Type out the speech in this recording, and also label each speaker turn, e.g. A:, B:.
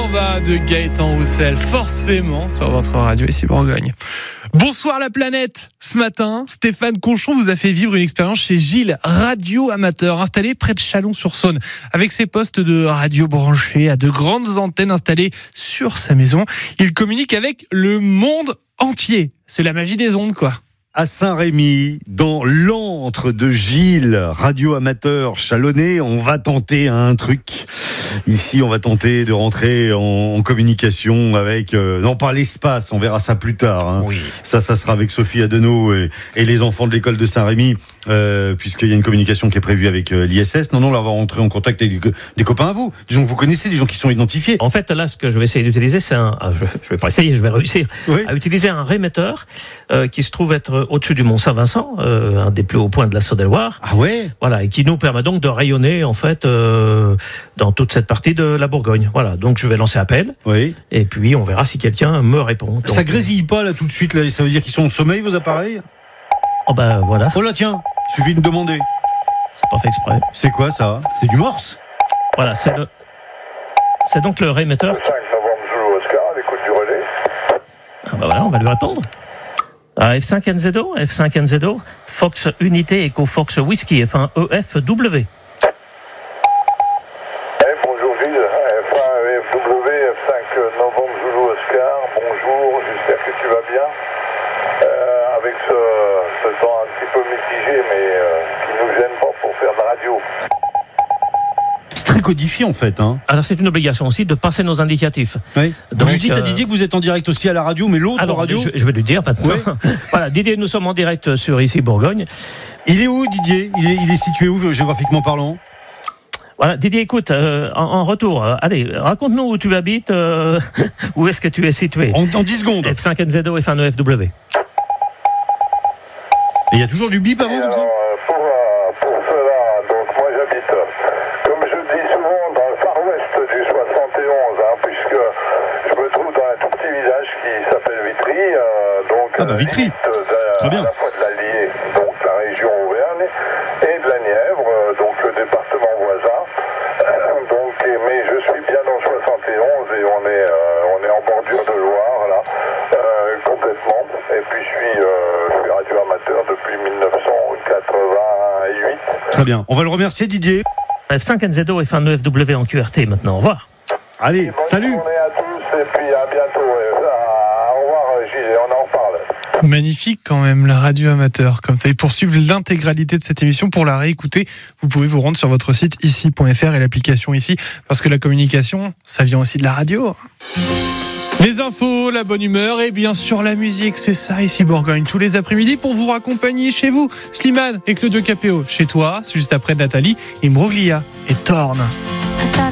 A: va de Gaëtan Roussel, forcément sur votre radio ici Bourgogne. Bonsoir la planète. Ce matin, Stéphane Conchon vous a fait vivre une expérience chez Gilles, radio amateur, installé près de Chalon-sur-Saône. Avec ses postes de radio branchés à de grandes antennes installées sur sa maison, il communique avec le monde entier. C'est la magie des ondes, quoi.
B: À Saint-Rémy, dans l'antre de Gilles, radio amateur chalonnais, on va tenter un truc. Ici, on va tenter de rentrer en communication avec, non pas l'espace, on verra ça plus tard. Hein. Oui. Ça sera avec Sophie Adenau et les enfants de l'école de Saint-Rémy, puisqu'il y a une communication qui est prévue avec l'ISS. Non, là, on va rentrer en contact avec des copains à vous, des gens que vous connaissez, des gens qui sont identifiés.
C: En fait, là, ce que je vais essayer d'utiliser, c'est je vais pas essayer, je vais réussir à utiliser un réémetteur qui se trouve être au-dessus du Mont Saint-Vincent, un des plus hauts points de la Saône-et-Loire.
B: Ah ouais.
C: Voilà, et qui nous permet donc de rayonner en fait dans toute cette partie de la Bourgogne. Voilà, donc je vais lancer appel. Oui. Et puis on verra si quelqu'un me répond. Donc,
B: ça grésille pas là tout de suite là, ça veut dire qu'ils sont au sommeil vos appareils ?
C: Oh ben voilà.
B: Oh là tiens, suffit de demander.
C: C'est pas fait exprès.
B: C'est quoi ça ? C'est du morse ?
C: Voilà, c'est donc le réémetteur.
D: 5 novembre Zulu Oscar, l'écoute du relais.
C: Ah ben voilà, on va lui répondre. F5NZO, F5NZO, Fox Unité Echo Fox Whisky, F1 EFW.
D: Bonjour Gilles, F1 EFW, F5 novembre Zulu Oscar, bonjour, j'espère que tu vas bien. Avec ce temps un petit peu mitigé, mais qui nous gêne pas pour faire de la radio.
B: C'est très codifié en fait. Hein.
C: Alors c'est une obligation aussi de passer nos indicatifs.
B: Oui. Donc, vous lui dites à Didier que vous êtes en direct aussi à la radio, mais l'autre radio...
C: Je vais lui dire maintenant. Oui. Voilà, Didier, nous sommes en direct sur ici Bourgogne.
B: Il est où Didier ? Il est situé où géographiquement parlant ?
C: Voilà, Didier, écoute, en retour, allez, raconte-nous où tu habites, où est-ce que tu es situé ?
B: En 10 secondes.
C: F5NZO, F1 EFW.
B: Et il y a toujours du bip avant comme ça ?
D: Pour cela, donc moi j'habite, comme je dis souvent, dans le Far-West du 71, puisque je me trouve dans un tout petit village qui s'appelle Vitry, donc
B: Vitry. Très bien.
D: À la fois de l'Allier, donc la région Auvergne, et de la Nièvre, donc le département voisin. Mais je suis bien dans le 71 et on est en bordure de Loire là, complètement. Et puis je suis radio amateur depuis 1988.
B: Très bien. On va le remercier Didier.
C: F5NZO, F1 EFW en QRT maintenant. Au revoir.
B: Allez, salut.
D: Bonne journée à tous et puis à bientôt. Au revoir Gilles, on en reparle.
A: Magnifique quand même, la radio amateur. Comme ça, et pour suivre l'intégralité de cette émission, pour la réécouter, vous pouvez vous rendre sur votre site ici.fr et l'application ici, parce que la communication, ça vient aussi de la radio. Les infos, la bonne humeur et bien sûr la musique, c'est ça ici Bourgogne, tous les après-midi pour vous raccompagner chez vous. Slimane et Claudio Capéo, chez toi, juste après Nathalie, Imbroglia et Torn.